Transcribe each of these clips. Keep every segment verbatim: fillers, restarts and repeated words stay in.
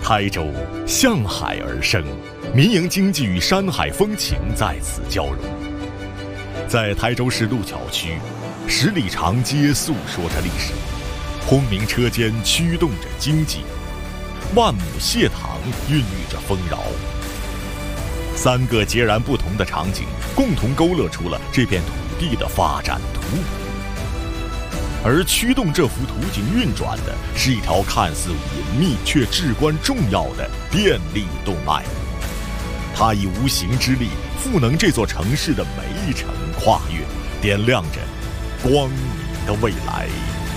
台州向海而生，民营经济与山海风情在此交融。在台州市路桥区，十里长街诉说着历史，轰鸣车间驱动着经济，万亩蟹塘孕育着丰饶。三个截然不同的场景，共同勾勒出了这片土地的发展图谱。而驱动这幅图景运转的，是一条看似隐秘却至关重要的电力动脉。它以无形之力赋能这座城市的每一程跨越，点亮着光明的未来。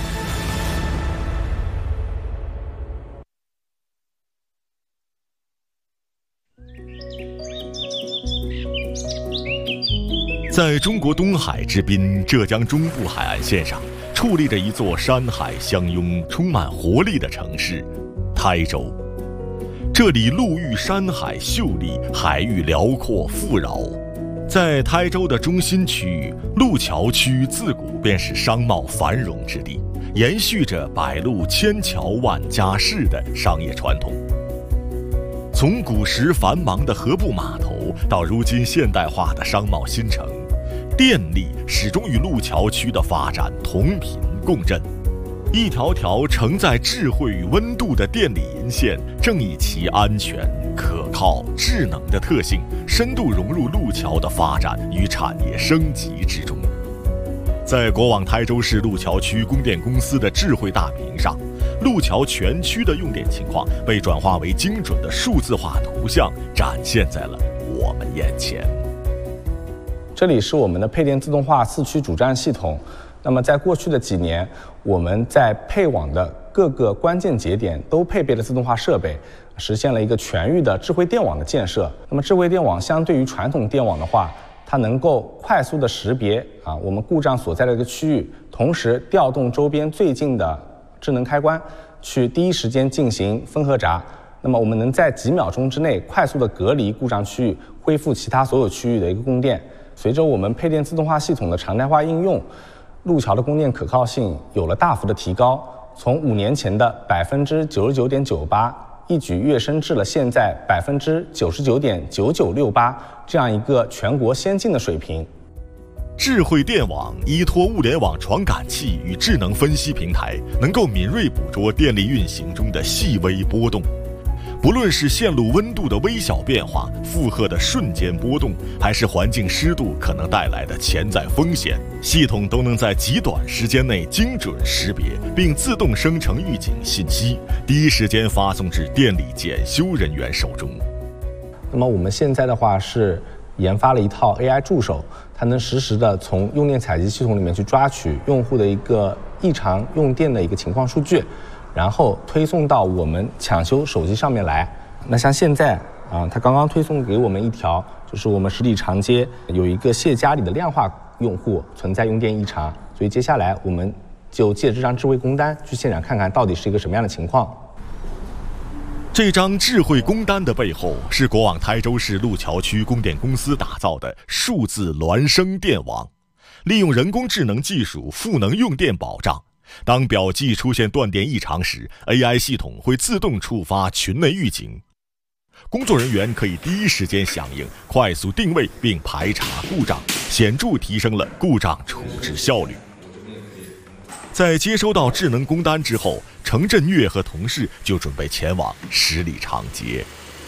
在中国东海之滨浙江中部海岸线上，矗立着一座山海相拥、充满活力的城市——台州。这里陆域山海秀丽，海域辽阔富饶。在台州的中心区域，路桥区自古便是商贸繁荣之地，延续着百路千桥万家市的商业传统。从古时繁忙的河埠码头，到如今现代化的商贸新城，电力始终与路桥区的发展同频共振。一条条承载智慧与温度的电力银线，正以其安全、可靠、智能的特性，深度融入路桥的发展与产业升级之中。在国网台州市路桥区供电公司的智慧大屏上，路桥全区的用电情况被转化为精准的数字化图像，展现在了我们眼前。 这里是我们的配电自动化四驱主站系统。那么在过去的几年，我们在配网的各个关键节点都配备了自动化设备，实现了一个全域的智慧电网的建设。那么智慧电网相对于传统电网的话，它能够快速的识别啊我们故障所在的一个区域，同时调动周边最近的智能开关，去第一时间进行分和闸。那么我们能在几秒钟之内快速的隔离故障区域，恢复其他所有区域的一个供电。随着我们配电自动化系统的常态化应用，路桥的供电可靠性有了大幅的提高，从五年前的百分之九十九点九八，一举跃升至了现在百分之九十九点九九六八这样一个全国先进的水平。 智慧电网依托物联网传感器与智能分析平台，能够敏锐捕捉电力运行中的细微波动。不论是线路温度的微小变化、负荷的瞬间波动，还是环境湿度可能带来的潜在风险，系统都能在极短时间内精准识别，并自动生成预警信息，第一时间发送至电力检修人员手中。 那么我们现在的话是研发了一套 A I 助手，它能实时的从用电采集系统里面去抓取用户的一个异常用电的一个情况数据，然后推送到我们抢修手机上面来。那像现在啊，它刚刚推送给我们一条，就是我们十里长街有一个谢家里的量化用户存在用电异常，所以接下来我们就借这张智慧工单去现场看看到底是一个什么样的情况。 这张智慧工单的背后，是国网台州市路桥区供电公司打造的数字孪生电网，利用人工智能技术赋能用电保障。当表记出现断电异常时， A I 系统会自动触发群内预警，工作人员可以第一时间响应，快速定位并排查故障，显著提升了故障处置效率。在接收到智能工单之后，程振岳和同事就准备前往十里长街。